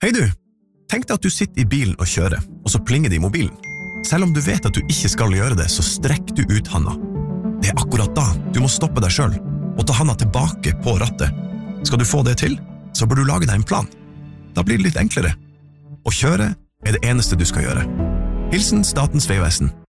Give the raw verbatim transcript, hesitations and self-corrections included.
Hei du, tenk deg at du sitter i bilen og kjører, og så plinger det i mobilen. Selv om du vet at du ikke skal gjøre det, så strekk du ut handa. Det er akkurat da du må stoppe deg selv, og ta handa tilbake på rattet. Skal du få det til, så bør du lage deg en plan. Da blir det litt enklere. Å kjøre er det eneste du skal gjøre. Hilsen Statens Vegvesen.